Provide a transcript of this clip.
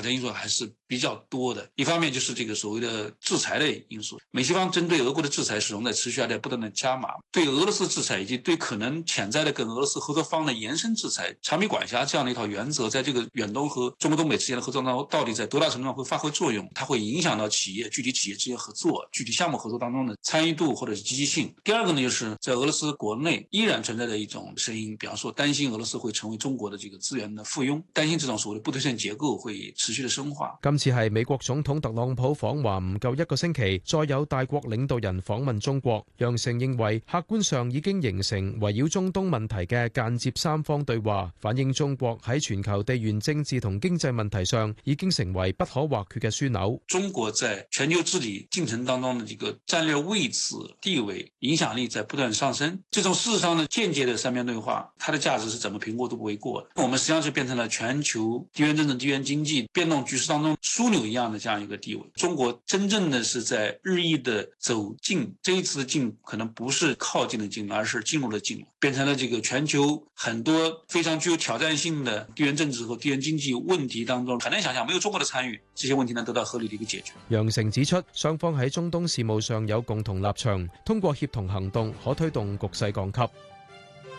战因素还是比较多的。一方面就是这个所谓的制裁的因素，美西方针对俄国的制裁始终在持续在不断的加码，对俄罗斯制裁以及对可能潜在的跟俄罗斯合作方的延伸制裁、长臂管辖这样的一套原则，在这个远东和中国东北之间的合作当中，到底在多大程度上会发挥作用？它会影响到具体企业之间合作、具体项目合作当中的参与度或者是积极性。第二个呢，就是在俄罗斯国内依然存在的一种声音，比方说担心俄罗斯会成为中國的這個資源的附庸，擔心這種所謂的不對稱結構會持續的深化。 今次係美國總統特朗普訪華唔夠1個星期，再有大國領導人訪問中國。楊成認為，客觀上已經形成圍繞中東問題嘅間接三方對話，反映中國喺全球地緣政治同經濟問題上已經成為不可或缺嘅樞紐。 中國在全球治理進程當中的這個戰略位置、地位、影響力在不斷上升。這種事實上的間接的三邊對話，它的價值是怎麼評估都不為過的。我們實際上就變成了全球地緣政治、地緣經濟變動局勢當中樞紐一樣的這樣一個地位。中國真正的是在日益的走近，這一次的近可能不是靠近的近，而是進入了近，變成了這個全球很多非常具有挑戰性的地緣政治和地緣經濟問題當中，很難想象沒有中國的參與，這些問題能得到合理的一個解決。 楊成指出，雙方喺中東事務上有共同立場，通過協同行動可推動局勢降級。